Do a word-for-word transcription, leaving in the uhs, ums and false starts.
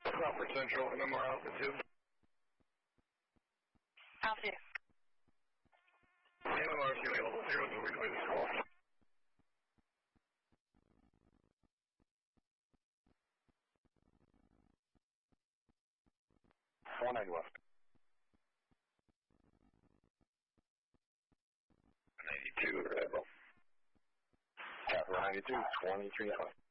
Crawford Central, M M R Alpha two. Alpha two. M M R is available, zero to relay this call. four ninety west. ninety-two, reliable. Capital ninety-two, twenty-three west.